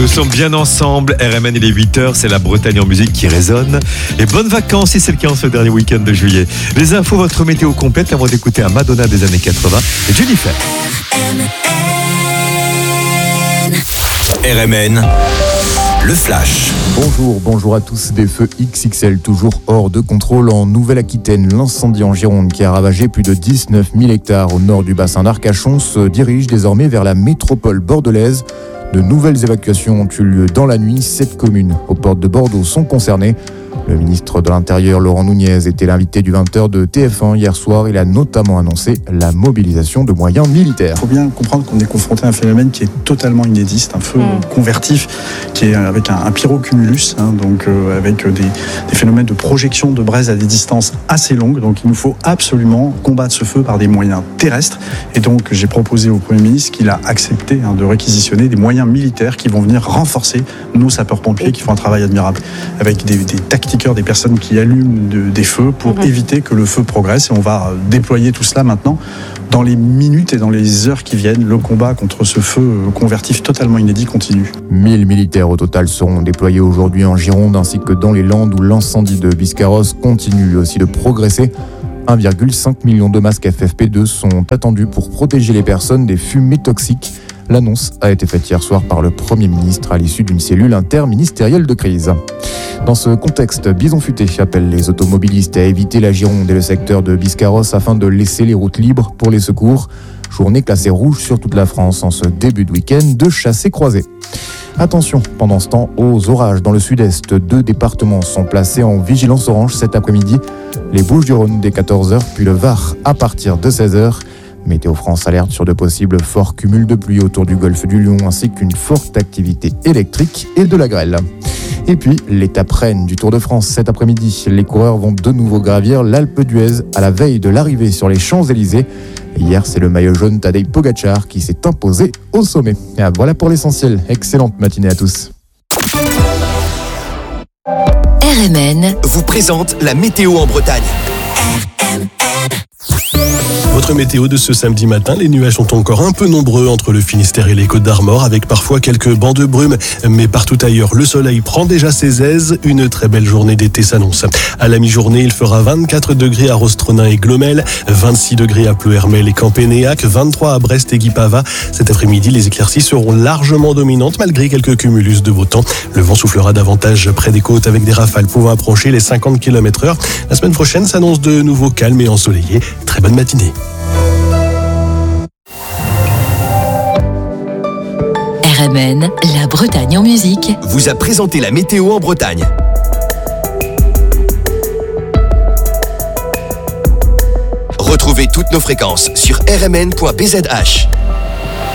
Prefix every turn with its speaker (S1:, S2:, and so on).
S1: Nous sommes bien ensemble, RMN il est 8h, c'est la Bretagne en musique qui résonne. Et bonnes vacances si c'est le cas en ce dernier week-end de juillet. Les infos, votre météo complète avant d'écouter un Madonna des années 80 et Jennifer.
S2: RMN, le flash.
S3: Bonjour à tous. Des feux XXL toujours hors de contrôle en Nouvelle-Aquitaine. L'incendie en Gironde qui a ravagé plus de 19 000 hectares au nord du bassin d'Arcachon se dirige désormais vers la métropole bordelaise. De nouvelles évacuations ont eu lieu dans la nuit. 7 communes aux portes de Bordeaux sont concernées. Le ministre de l'Intérieur, Laurent Nunez, était l'invité du 20h de TF1 hier soir. Il a notamment annoncé la mobilisation de moyens militaires.
S4: Il faut bien comprendre qu'on est confronté à un phénomène qui est totalement inédit. C'est un feu convertif qui est avec un pyrocumulus, avec des phénomènes de projection de braise à des distances assez longues. Donc il nous faut absolument combattre ce feu par des moyens terrestres. Et donc j'ai proposé au Premier ministre qu'il a accepté de réquisitionner des moyens militaires qui vont venir renforcer nos sapeurs-pompiers qui font un travail admirable avec des tactiques, des personnes qui allument des feux pour éviter que le feu progresse. Et on va déployer tout cela maintenant dans les minutes et dans les heures qui viennent. Le combat contre ce feu convertif totalement inédit continue.
S3: 1000 militaires au total seront déployés aujourd'hui en Gironde ainsi que dans les Landes où l'incendie de Biscarrosse continue aussi de progresser. 1,5 million de masques FFP2 sont attendus pour protéger les personnes des fumées toxiques. L'annonce a été faite hier soir par le Premier ministre à l'issue d'une cellule interministérielle de crise. Dans ce contexte, Bison Futé appelle les automobilistes à éviter la Gironde et le secteur de Biscarrosse afin de laisser les routes libres pour les secours. Journée classée rouge sur toute la France en ce début de week-end de chassés-croisés. Attention, pendant ce temps, aux orages dans le sud-est. 2 départements sont placés en vigilance orange cet après-midi. Les Bouches-du-Rhône dès 14h, puis le Var à partir de 16h. Météo France alerte sur de possibles forts cumuls de pluie autour du golfe du Lion ainsi qu'une forte activité électrique et de la grêle. Et puis, l'étape reine du Tour de France cet après-midi. Les coureurs vont de nouveau gravir l'Alpe d'Huez à la veille de l'arrivée sur les Champs-Élysées. Hier, c'est le maillot jaune Tadej Pogačar qui s'est imposé au sommet. Et voilà pour l'essentiel. Excellente matinée à tous.
S2: RMN vous présente la météo en Bretagne.
S5: Votre météo de ce samedi matin, les nuages sont encore un peu nombreux entre le Finistère et les Côtes d'Armor avec parfois quelques bancs de brume. Mais partout ailleurs, le soleil prend déjà ses aises. Une très belle journée d'été s'annonce. À la mi-journée, il fera 24 degrés à Rostronin et Glomel, 26 degrés à Pleuhermel et Campénéac, 23 à Brest et Guipava. Cet après-midi, les éclaircies seront largement dominantes malgré quelques cumulus de beau temps. Le vent soufflera davantage près des côtes avec des rafales pouvant approcher les 50 km/h. La semaine prochaine s'annonce de nouveau calme et ensoleillé. Très bonne matinée.
S6: RMN, la Bretagne en musique,
S2: vous a présenté la météo en Bretagne. Retrouvez toutes nos fréquences sur rmn.bzh.